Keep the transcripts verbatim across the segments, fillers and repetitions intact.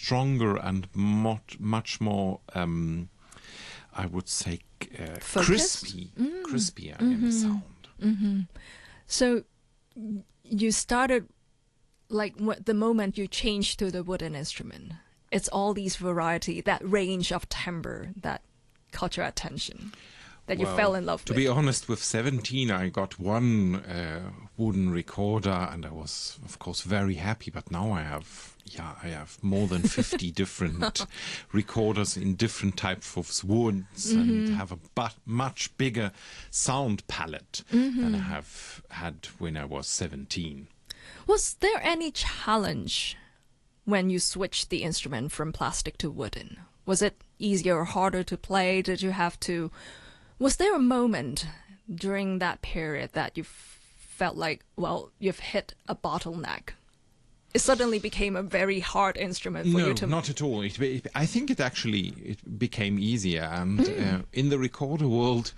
stronger and much, much more, um, I would say, uh, crispy, mm. crispier mm-hmm. in the sound. Mm-hmm. So you started, like what, the moment you changed to the wooden instrument, it's all these variety, that range of timbre that caught your attention, that well, you fell in love to with. To be honest, with seventeen, I got one uh, wooden recorder, and I was, of course, very happy. But now I have, yeah, I have more than fifty different recorders in different types of woods, mm-hmm. and have a but much bigger sound palette mm-hmm. than I have had when I was seventeen. Was there any challenge when you switched the instrument from plastic to wooden? Was it easier or harder to play? Did you have to... Was there a moment during that period that you f- felt like, well, you've hit a bottleneck? It suddenly became a very hard instrument for no, you to... No, not at all. It, it, I think it actually it became easier. And mm. uh, in the recorder world,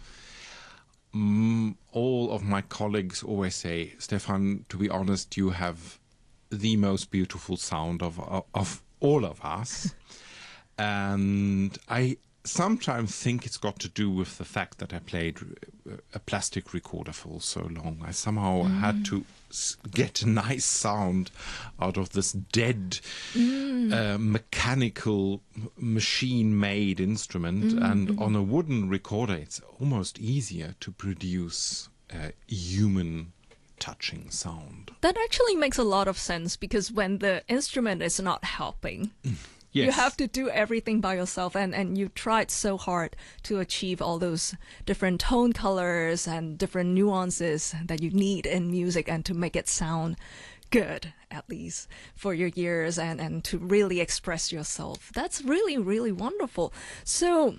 um, all of my colleagues always say, Stefan, to be honest, you have the most beautiful sound of of, of all of us. And I sometimes think it's got to do with the fact that I played a plastic recorder for so long. I somehow mm. had to get a nice sound out of this dead, mm. uh, mechanical, machine-made instrument. Mm-hmm. And on a wooden recorder, it's almost easier to produce a human touching sound. That actually makes a lot of sense, because when the instrument is not helping... Yes. You have to do everything by yourself, and, and you tried so hard to achieve all those different tone colors and different nuances that you need in music, and to make it sound good, at least, for your ears, and, and to really express yourself. That's really, really wonderful. So,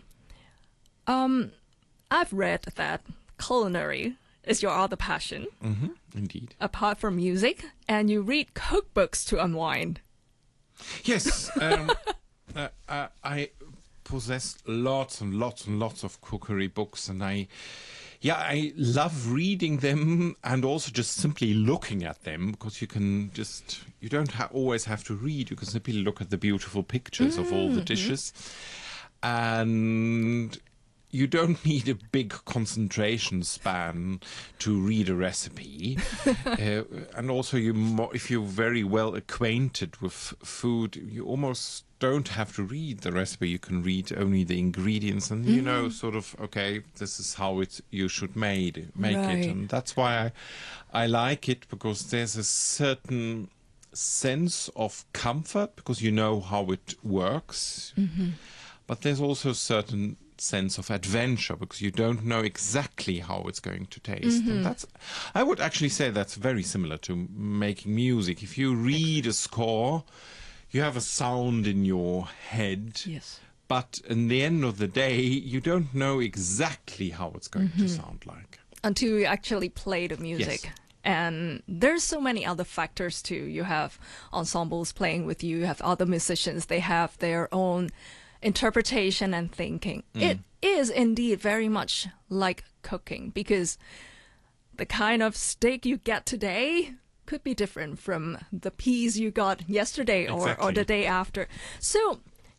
um, I've read that culinary is your other passion. Mm-hmm, indeed. Apart from music, and you read cookbooks to unwind. Yes, um, uh, uh, I possess lots and lots and lots of cookery books, and I, yeah, I love reading them and also just simply looking at them, because you can just, you don't ha- always have to read, you can simply look at the beautiful pictures mm-hmm. of all the dishes, and you don't need a big concentration span to read a recipe. uh, and also, you mo- if you're very well acquainted with food, you almost don't have to read the recipe. You can read only the ingredients, and mm. you know, sort of, okay, this is how it you should made, make right. it. And that's why I, I like it, because there's a certain sense of comfort, because you know how it works. Mm-hmm. But there's also a certain sense of adventure, because you don't know exactly how it's going to taste. Mm-hmm. And that's, I would actually say that's very similar to making music. If you read a score, you have a sound in your head. Yes. But in the end of the day, you don't know exactly how it's going mm-hmm. to sound like. Until you actually play the music. Yes. And there's so many other factors too. You have ensembles playing with you, you have other musicians, they have their own interpretation and thinking. Mm. It is indeed very much like cooking, because the kind of steak you get today could be different from the peas you got yesterday or, exactly. or the day after. So,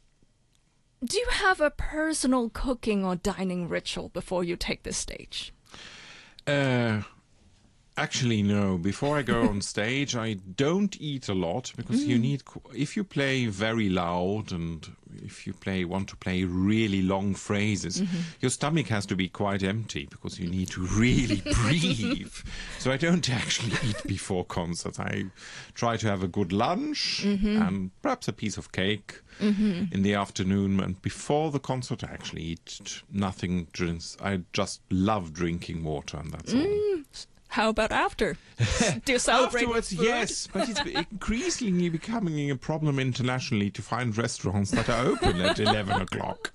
do you have a personal cooking or dining ritual before you take the stage? Uh... Actually, no. Before I go on stage, I don't eat a lot, because mm. you need, if you play very loud and if you play want to play really long phrases, mm-hmm. your stomach has to be quite empty, because you need to really breathe. So I don't actually eat before concerts. I try to have a good lunch mm-hmm. and perhaps a piece of cake mm-hmm. in the afternoon. And before the concert, I actually eat nothing. Drinks. I just love drinking water, and that's mm. all. How about after? Do you celebrate Afterwards, food? yes, but it's increasingly becoming a problem internationally to find restaurants that are open at eleven o'clock.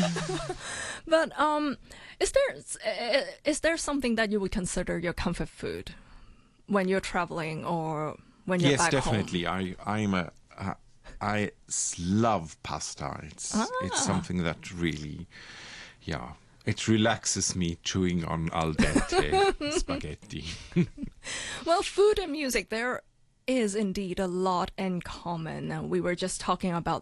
But um, is there is there something that you would consider your comfort food when you're traveling or when you're yes, back definitely. home? I I'm a uh, I love pasta. It's ah. it's something that really, yeah. It relaxes me chewing on al dente spaghetti. Well, food and music, there is indeed a lot in common. We were just talking about